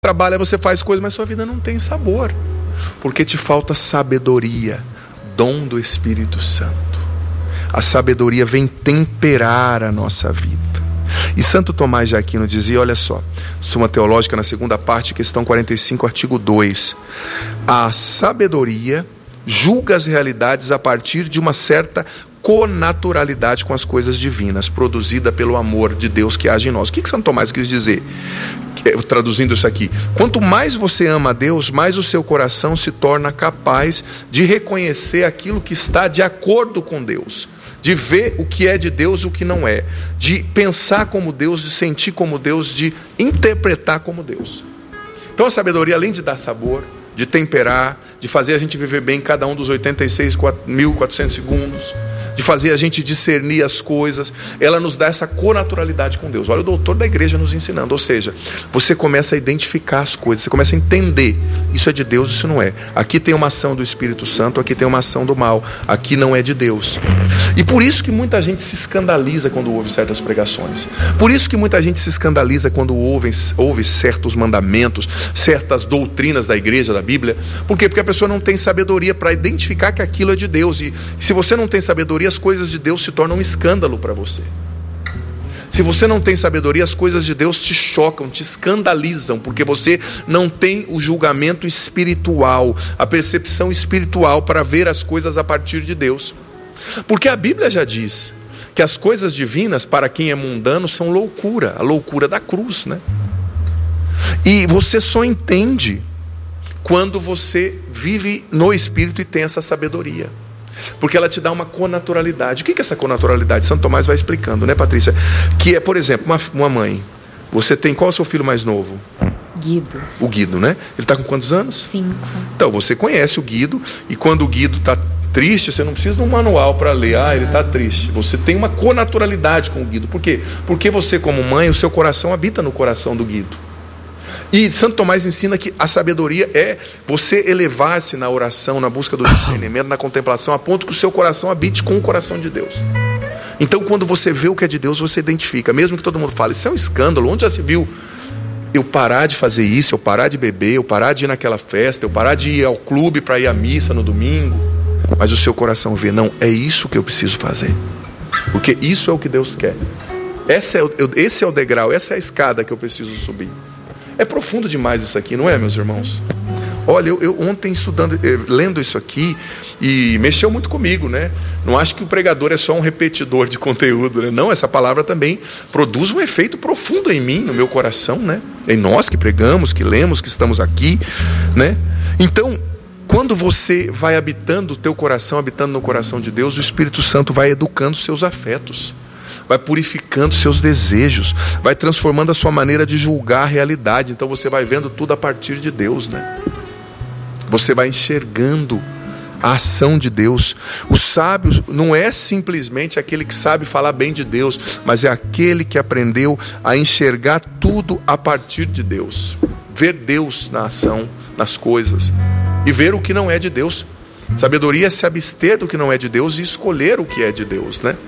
trabalha, você faz coisas, mas sua vida não tem sabor, porque te falta sabedoria, dom do Espírito Santo. A sabedoria vem temperar a nossa vida. E Santo Tomás de Aquino dizia, olha só, Suma Teológica, na segunda parte, questão 45, artigo 2: a sabedoria julga as realidades a partir de uma certa conaturalidade com as coisas divinas, produzida pelo amor de Deus que age em nós. O que Santo Tomás quis dizer? Traduzindo isso aqui: quanto mais você ama a Deus, mais o seu coração se torna capaz de reconhecer aquilo que está de acordo com Deus, de ver o que é de Deus e o que não é, de pensar como Deus, de sentir como Deus, de interpretar como Deus. Então a sabedoria, além de dar sabor, de temperar, de fazer a gente viver bem cada um dos 86.400 segundos, de fazer a gente discernir as coisas, ela nos dá essa conaturalidade com Deus. Olha o doutor da igreja nos ensinando, ou seja, você começa a identificar as coisas, você começa a entender, isso é de Deus, isso não é. Aqui tem uma ação do Espírito Santo, aqui tem uma ação do mal, aqui não é de Deus. E por isso que muita gente se escandaliza quando ouve certas pregações, por isso que muita gente se escandaliza quando ouve certos mandamentos, certas doutrinas da igreja, da Bíblia. Por quê? Porque a pessoa não tem sabedoria para identificar que aquilo é de Deus, e se você não tem sabedoria, as coisas de Deus se tornam um escândalo para você. Se você não tem sabedoria, as coisas de Deus te chocam, te escandalizam, porque você não tem o julgamento espiritual, a percepção espiritual para ver as coisas a partir de Deus. Porque a Bíblia já diz que as coisas divinas, para quem é mundano, são loucura, a loucura da cruz, né? E você só entende quando você vive no Espírito e tem essa sabedoria, porque ela te dá uma conaturalidade. O que é essa conaturalidade? Santo Tomás vai explicando, né, Patrícia? Que é, por exemplo, uma mãe. Você tem, qual é o seu filho mais novo? Guido. O Guido, né? Ele está com quantos anos? 5. Então, você conhece o Guido, e quando o Guido está triste, você não precisa de um manual para ler, ele está triste. Você tem uma conaturalidade com o Guido. Por quê? Porque você, como mãe, o seu coração habita no coração do Guido. E Santo Tomás ensina que a sabedoria é você elevar-se na oração, na busca do discernimento, na contemplação, a ponto que o seu coração habite com o coração de Deus. Então, quando você vê o que é de Deus, você identifica, mesmo que todo mundo fale, isso é um escândalo, onde já se viu eu parar de fazer isso, eu parar de beber, eu parar de ir naquela festa, eu parar de ir ao clube para ir à missa no domingo, mas o seu coração vê, não, é isso que eu preciso fazer, porque isso é o que Deus quer. Esse é o degrau, essa é a escada que eu preciso subir. É profundo demais isso aqui, não é, meus irmãos? Olha, eu ontem lendo isso aqui, e mexeu muito comigo, né? Não acho que o pregador é só um repetidor de conteúdo, né? Não, essa palavra também produz um efeito profundo em mim, no meu coração, né? Em nós que pregamos, que lemos, que estamos aqui, né? Então, quando você vai habitando o teu coração, habitando no coração de Deus, o Espírito Santo vai educando os seus afetos, vai purificando seus desejos, vai transformando a sua maneira de julgar a realidade. Então você vai vendo tudo a partir de Deus, né? Você vai enxergando a ação de Deus. O sábio não é simplesmente aquele que sabe falar bem de Deus, mas é aquele que aprendeu a enxergar tudo a partir de Deus, ver Deus na ação, nas coisas, e ver o que não é de Deus. Sabedoria é se abster do que não é de Deus e escolher o que é de Deus, né?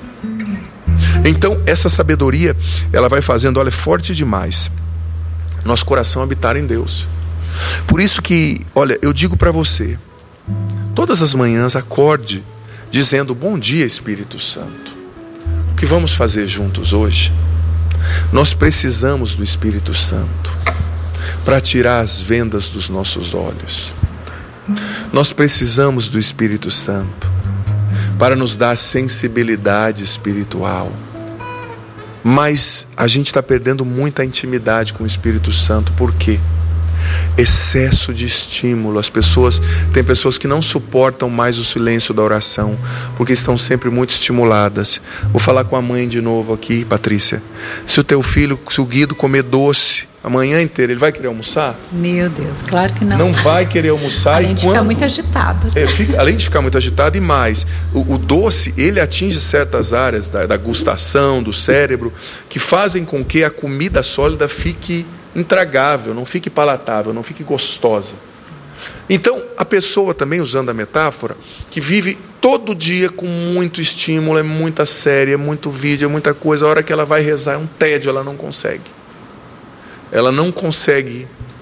Então essa sabedoria, ela vai fazendo, olha, forte demais, nosso coração habitar em Deus. Por isso que, olha, eu digo para você, todas as manhãs acorde dizendo, bom dia, Espírito Santo. O que vamos fazer juntos hoje? Nós precisamos do Espírito Santo para tirar as vendas dos nossos olhos. Nós precisamos do Espírito Santo para nos dar sensibilidade espiritual. Mas a gente está perdendo muita intimidade com o Espírito Santo. Por quê? Excesso de estímulo. Tem pessoas que não suportam mais o silêncio da oração, porque estão sempre muito estimuladas. Vou falar com a mãe de novo aqui, Patrícia. Se o teu filho, se o Guido comer doce a manhã inteira, ele vai querer almoçar? Meu Deus, claro que não. Não vai querer almoçar. Além de ficar muito agitado. Além de ficar muito agitado, e mais, o doce, ele atinge certas áreas da gustação, do cérebro, que fazem com que a comida sólida fique intragável, não fique palatável, não fique gostosa. Então, a pessoa também, usando a metáfora, que vive todo dia com muito estímulo, é muita série, é muito vídeo, é muita coisa, a hora que ela vai rezar é um tédio, ela não consegue